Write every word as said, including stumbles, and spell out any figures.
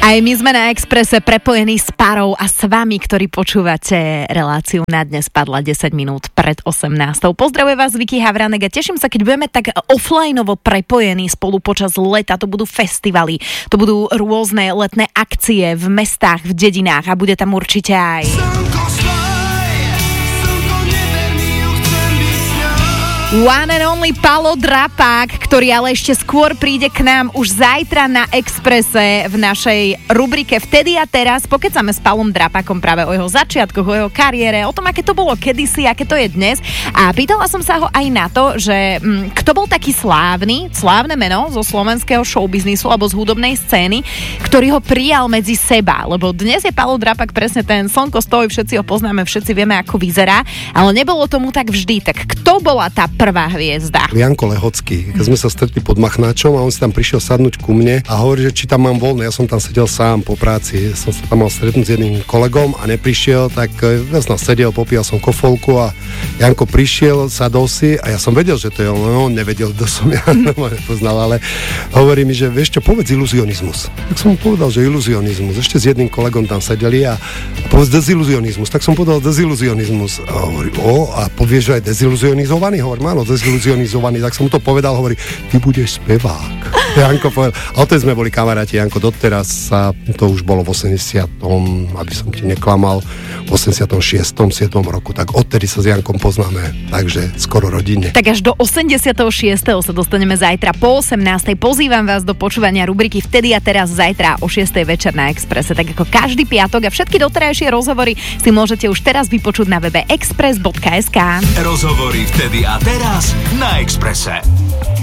Aj my sme na Expresse prepojení s Parou a s vami, ktorí počúvate reláciu Na dnes padla desať minút pred osemnástou. Pozdravuje vás Vicky Havranek a teším sa, keď budeme tak offlineovo prepojení spolu počas leta. To budú festivaly, to budú rôzne letné akcie v mestách, v dedinách a bude tam určite aj... One and only Palo Drapák, ktorý ale ešte skôr príde k nám už zajtra na Expresse v našej rubrike Vtedy a teraz. Pokecáme s Palom Drapákom práve o jeho začiatkoch, o jeho kariére, o tom, aké to bolo kedysi, aké to je dnes. A pýtala som sa ho aj na to, že hm, kto bol taký slávny, slávne meno zo slovenského showbiznisu alebo z hudobnej scény, ktorý ho prijal medzi seba. Lebo dnes je Palo Drapák presne ten slnko stojí, všetci ho poznáme, všetci vieme, ako vyzerá, ale nebolo tomu tak vždy. Tak kto bola tá prvá hviezda? Janko Lehocký. Keď sme sa stretli pod Machnáčom a on si tam prišiel sadnúť ku mne a hovorí, že či tam mám voľné. Ja som tam sedel sám po práci. Som sa tam mal stretnúť s jedným kolegom a neprišiel, tak ja som sedel, popíjal som kofolku a Janko prišiel, sadol si a ja som vedel, že to je on. No, on nevedel, kto som ja, ma nepoznal, ale hovorí mi, že vieš čo, povedz iluzionizmus. Tak som mu povedal, že iluzionizmus. Ešte s jedným kolegom tam sedeli a povedz deziluzionizmus. Tak som povedal deziluzionizmus. A hovorí, o, a povieš, že aj deziluzionizovaný? Hovorí, áno, deziluzionizovaný, tak som mu to povedal, hovorí, ty budeš spevák. Janko povedal, a odtedy sme boli kamaráti, Janko, doteraz sa, to už bolo v osemdesiatom, aby som ti neklamal, v osemdesiatom šiestom siedmom roku, tak odtedy sa s Jankom poznáme, takže skoro rodinne. Tak až do osemdesiateho šiesteho sa dostaneme zajtra po osemnástej. Pozývam vás do počúvania rubriky Vtedy a teraz zajtra o šiestej večer na Expresse, tak ako každý piatok a všetky doterajšie rozhovory si môžete už teraz vypočuť na webe express bodka es ká. Rozhovory Vtedy a teraz na Expresse.